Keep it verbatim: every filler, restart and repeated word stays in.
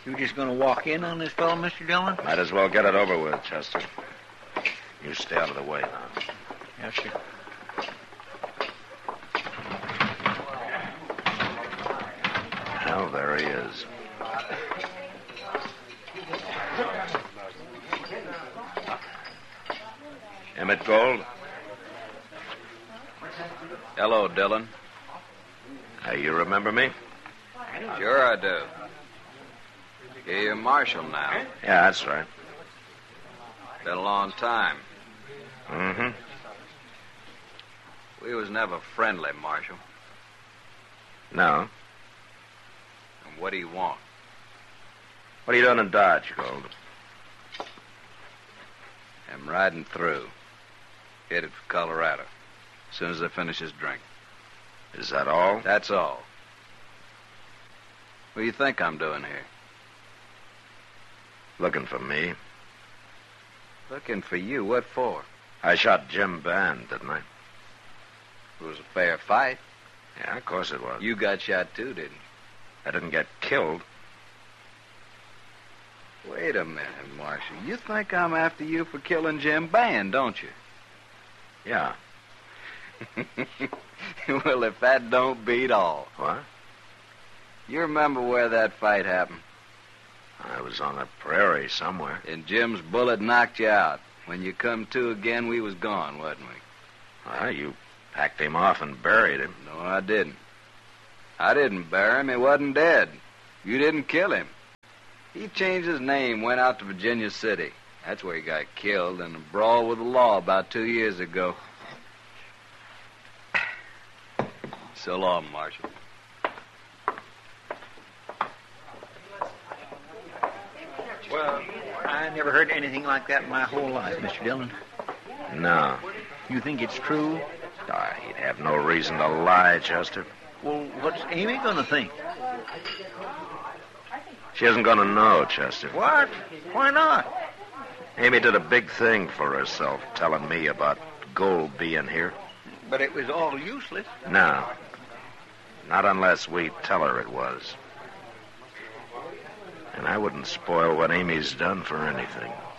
You just going to walk in on this fellow, Mister Dillon? Might as well get it over with, Chester. You stay out of the way now. Yes, sir. Well, there he is. Emmett Gold? Hello, Dillon. Uh, you remember me? Sure I do. You're Marshal now. Yeah, that's right. Been a long time. Mm-hmm. We was never friendly, Marshal. No. And what do you want? What are you doing in Dodge, Gold? I'm riding through. Headed for Colorado. As soon as I finish this drink. Is that all? That's all. What do you think I'm doing here? Looking for me. Looking for you. What for? I shot Jim Band, didn't I? It was a fair fight. Yeah, of course it was. You got shot too, didn't you? I didn't get killed. Wait a minute, Marshal. You think I'm after you for killing Jim Band, don't you? Yeah. Well, if that don't beat all. What? You remember where that fight happened? I was on a prairie somewhere. And Jim's bullet knocked you out. When you come to again, we was gone, wasn't we? Well, you packed him off and buried him. No, I didn't. I didn't bury him. He wasn't dead. You didn't kill him. He changed his name, went out to Virginia City. That's where he got killed in a brawl with the law about two years ago. So long, Marshal. Well, I never heard anything like that in my whole life, Mister Dillon. No. You think it's true? Ah, he'd have no reason to lie, Chester. Well, what's Amy going to think? She isn't going to know, Chester. What? Why not? Amy did a big thing for herself, telling me about Gold being here. But it was all useless. No. Not unless we tell her it was. And I wouldn't spoil what Amy's done for anything.